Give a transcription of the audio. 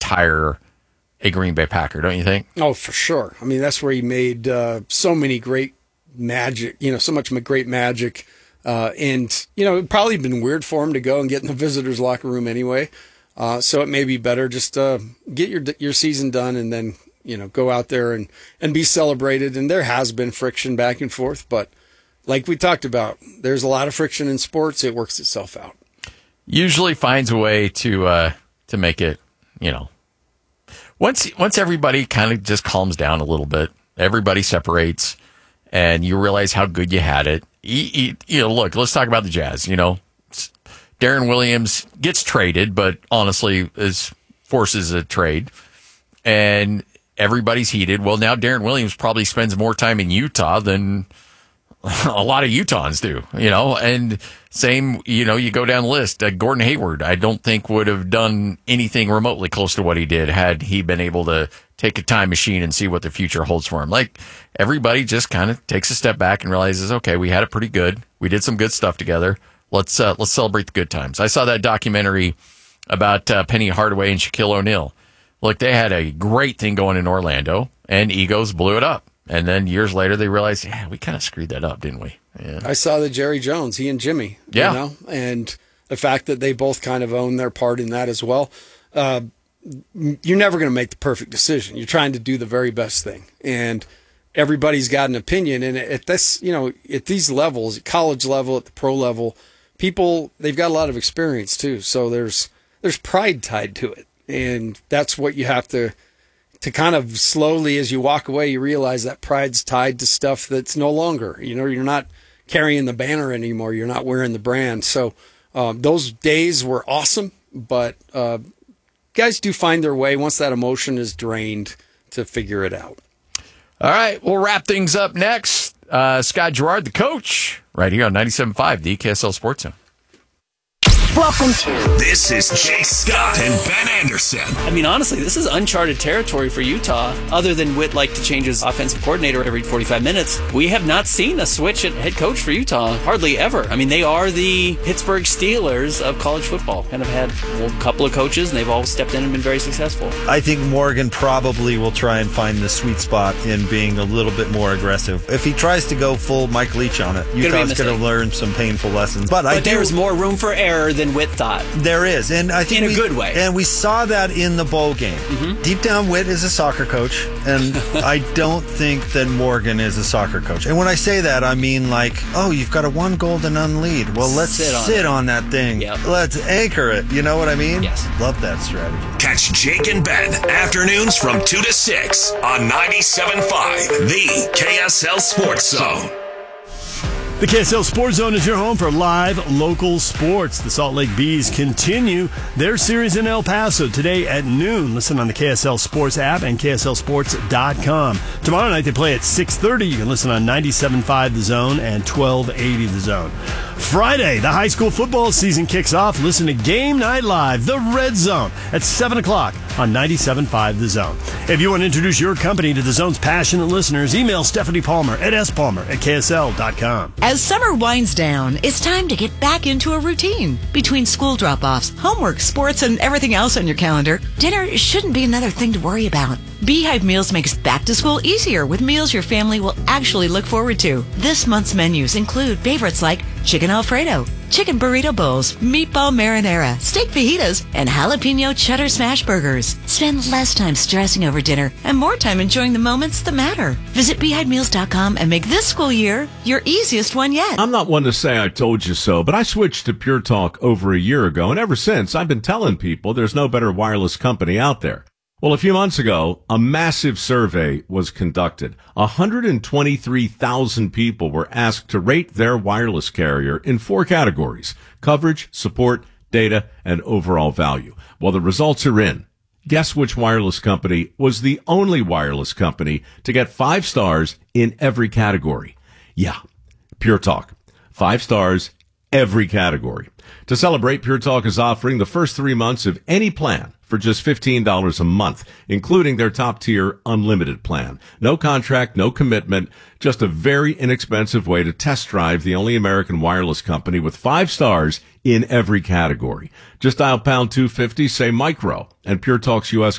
hire a Green Bay Packer, don't you think? Oh, for sure. I mean, that's where he made so many great magic, so much great magic. And, it'd probably been weird for him to go and get in the visitors' locker room anyway. So it may be better just get your season done and then, go out there and be celebrated. And there has been friction back and forth. But like we talked about, there's a lot of friction in sports. It works itself out. Usually finds a way to make it, Once everybody kind of just calms down a little bit, everybody separates, and you realize how good you had it. Look, let's talk about the Jazz. Darren Williams gets traded, but honestly forces a trade, and everybody's heated. Well, now Darren Williams probably spends more time in Utah than a lot of Utahns do, and same, you go down the list. Gordon Hayward, I don't think would have done anything remotely close to what he did had he been able to take a time machine and see what the future holds for him. Like, everybody just kind of takes a step back and realizes, okay, we had it pretty good. We did some good stuff together. Let's celebrate the good times. I saw that documentary about Penny Hardaway and Shaquille O'Neal. Look, they had a great thing going in Orlando, and egos blew it up. And then years later, they realized, we kind of screwed that up, didn't we? Yeah. I saw the Jerry Jones, he and Jimmy, and the fact that they both kind of own their part in that as well. You're never going to make the perfect decision. You're trying to do the very best thing. And everybody's got an opinion. And at this, at these levels, at college level, at the pro level, people, they've got a lot of experience too. So there's pride tied to it. And that's what you have to kind of slowly, as you walk away, you realize that pride's tied to stuff that's no longer, you're not carrying the banner anymore. You're not wearing the brand. So those days were awesome, but guys do find their way once that emotion is drained to figure it out. All right, we'll wrap things up next. Scott Gerard, the coach, right here on 97.5, the KSL Sports Zone. Welcome to. This is Jake Scott and Ben Anderson. I mean, honestly, this is uncharted territory for Utah. Other than Witt like to change his offensive coordinator every 45 minutes, we have not seen a switch at head coach for Utah, hardly ever. I mean, they are the Pittsburgh Steelers of college football. Kind of had a couple of coaches, and they've all stepped in and been very successful. I think Morgan probably will try and find the sweet spot in being a little bit more aggressive. If he tries to go full Mike Leach on it, Utah's going to learn some painful lessons. But there's more room for error than Witt thought. There is, and I think in a good way. And we saw that in the bowl game. Mm-hmm. Deep down, Witt is a soccer coach, and I don't think that Morgan is a soccer coach. And when I say that, I mean like, you've got a 1-goal to none lead. Well, let's sit on that thing. Yep. Let's anchor it. You know what I mean? Yes. Love that strategy. Catch Jake and Ben afternoons from 2 to 6 on 97.5, the KSL Sports Zone. The KSL Sports Zone is your home for live local sports. The Salt Lake Bees continue their series in El Paso today at noon. Listen on the KSL Sports app and KSLSports.com. Tomorrow night they play at 6:30. You can listen on 97.5 The Zone and 1280 The Zone. Friday, the high school football season kicks off. Listen to Game Night Live, The Red Zone, at 7 o'clock on 97.5 The Zone. If you want to introduce your company to The Zone's passionate listeners, email Stephanie Palmer at spalmer@ksl.com. As summer winds down, it's time to get back into a routine. Between school drop-offs, homework, sports, and everything else on your calendar, dinner shouldn't be another thing to worry about. Beehive Meals makes back to school easier with meals your family will actually look forward to. This month's menus include favorites like chicken Alfredo, chicken burrito bowls, meatball marinara, steak fajitas, and jalapeno cheddar smash burgers. Spend less time stressing over dinner and more time enjoying the moments that matter. Visit BeehiveMeals.com and make this school year your easiest one yet. I'm not one to say I told you so, but I switched to Pure Talk over a year ago, and ever since I've been telling people there's no better wireless company out there. Well, a few months ago, a massive survey was conducted. 123,000 people were asked to rate their wireless carrier in 4 categories: coverage, support, data, and overall value. Well, the results are in. Guess which wireless company was the only wireless company to get 5 stars in every category? Yeah, Pure Talk. 5 stars, every category. To celebrate, Pure Talk is offering the first 3 months of any plan for just $15 a month, including their top-tier unlimited plan. No contract, no commitment, just a very inexpensive way to test drive the only American wireless company with 5 stars in every category. Just dial pound 250, say micro, and Pure Talk's U.S.